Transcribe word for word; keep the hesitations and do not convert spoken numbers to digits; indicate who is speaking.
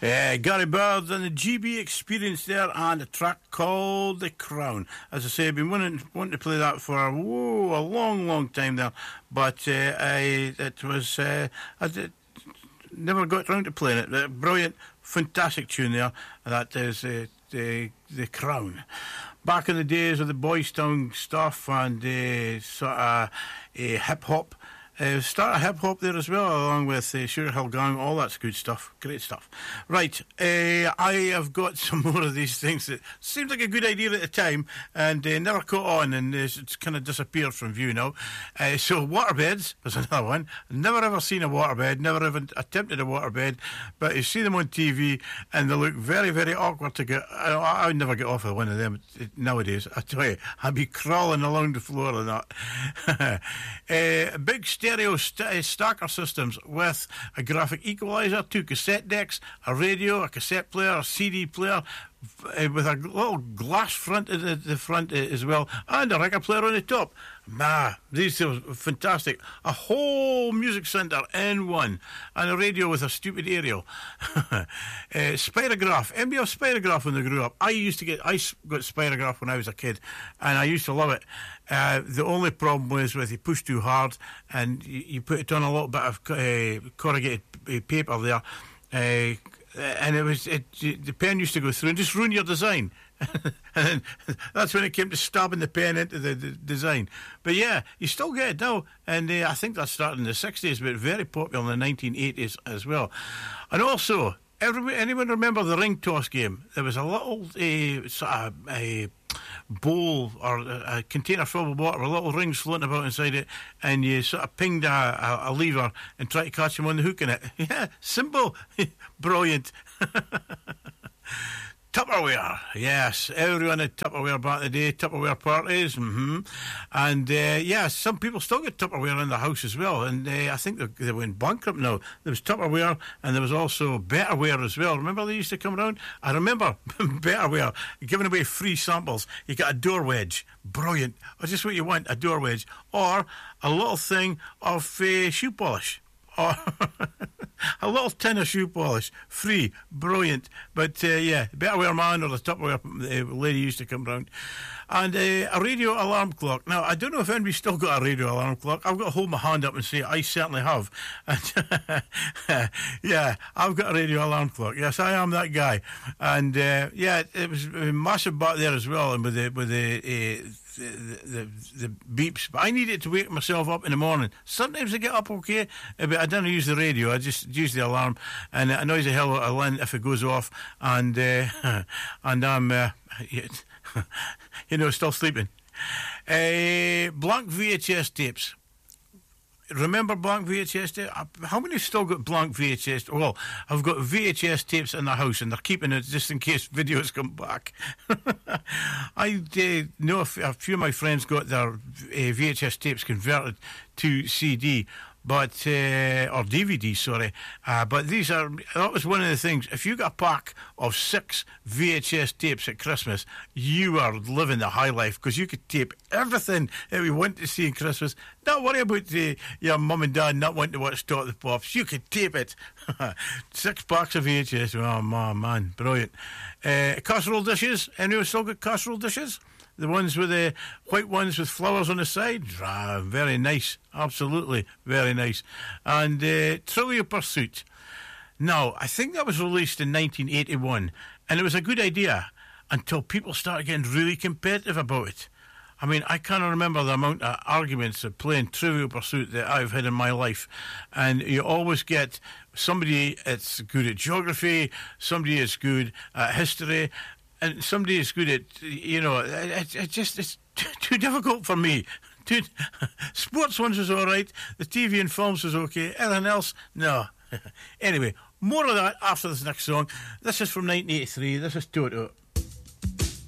Speaker 1: Uh, Gary Bird and the G B Experience there, and a track called The Crown. As I say, I've been wanting, wanting to play that for whoa, a long, long time there, but uh, I, it was, uh, I did, never got around to playing it. Uh, brilliant, fantastic tune there. That is uh, the, the Crown. Back in the days of the Boys Town stuff and uh, sort of uh, hip-hop, Uh, start a hip hop there as well, along with uh, Sugar Hill Gang, all that's good stuff, great stuff. Right, uh, I have got some more of these things that seemed like a good idea at the time and uh, never caught on, and uh, it's kind of disappeared from view now. Uh, so waterbeds was another one. Never ever seen a waterbed, never even attempted a waterbed, but you see them on T V and they look very, very awkward to get. I, I would never get off of one of them nowadays. I tell you, I'd be crawling along the floor and that. uh, big stereo st- stacker systems with a graphic equalizer, two cassette decks, a radio, a cassette player, a C D player, uh, with a little glass front at the, the front uh, as well, and a record player on the top. Ma, these are fantastic. A whole music centre in one, and a radio with a stupid aerial. uh, Spirograph. Anybody have Spirograph when they grew up? I used to get, I got Spirograph when I was a kid, and I used to love it. Uh, the only problem was with you push too hard, and you, you put it on a little bit of uh, corrugated paper there, uh, and it was it, the pen used to go through and just ruin your design. And that's when it came to stabbing the pen into the, the design. But yeah, you still get it now, and uh, I think that started in the sixties, but very popular in the nineteen eighties as well. And also, everybody, anyone remember the ring toss game? There was a little uh, sort of a bowl or a, a container filled with water with little rings floating about inside it, and you sort of pinged a, a, a lever and tried to catch them on the hook in it. Yeah, simple, brilliant. Tupperware, yes, everyone had Tupperware back in the day, Tupperware parties, mm-hmm. and uh, yeah, some people still get Tupperware in the house as well, and uh, I think they, they went bankrupt now. There was Tupperware, and there was also Betterware as well. Remember they used to come around? I remember Betterware, giving away free samples. You got a door wedge, brilliant, or just what you want, a door wedge, or a little thing of uh, shoe polish. Or a little tin of shoe polish, free, brilliant. But uh, yeah, Betterware man or the Tupperware uh, lady used to come round. And uh, a radio alarm clock. Now, I don't know if anybody's still got a radio alarm clock. I've got to hold my hand up and say, I certainly have. And yeah, I've got a radio alarm clock. Yes, I am that guy. And uh, yeah, it was massive back there as well, and with the with the. Uh, The, the, the beeps, but I need it to wake myself up in the morning. Sometimes I get up okay, but I don't use the radio. I just use the alarm, and it annoys the hell out of Lynn if it goes off, and uh, and I'm uh, you know still sleeping. Uh, blank V H S tapes. Remember blank V H S tapes? How many still got blank V H S? Well, I've got V H S tapes in the house, and they're keeping it just in case videos come back. I uh, know a, f- a few of my friends got their uh, V H S tapes converted to C D, but uh, or D V D, sorry. Uh, but these are, that was one of the things. If you got a pack of six V H S tapes at Christmas, you are living the high life, because you could tape everything that we want to see in Christmas. Don't worry about uh, your mum and dad not wanting to watch Top the Pops. You could tape it. Six packs of V H S. Oh, man, man. Brilliant. Uh, casserole dishes. Anyone still got casserole dishes? The ones with the white ones with flowers on the side. Ah, very nice. Absolutely very nice. And uh, Trivial Pursuit. Now, I think that was released in nineteen eighty-one, and it was a good idea until people started getting really competitive about it. I mean, I can't remember the amount of arguments of playing Trivial Pursuit that I've had in my life. And you always get somebody that's good at geography, somebody that's good at history, and somebody is good at, you know, it, it just, it's too difficult for me. Too, sports ones was all right. The T V and films was okay. Everything else, no. Anyway, more of that after this next song. This is from nineteen eighty-three. This is Toto.